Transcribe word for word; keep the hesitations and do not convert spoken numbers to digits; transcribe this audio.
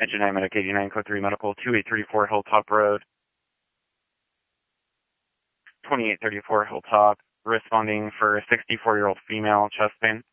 Engine nine Medic eighty-nine, Code three Medical, twenty-eight thirty-four Hilltop Road. twenty-eight thirty-four Hilltop, responding for a sixty-four-year-old female, chest pain.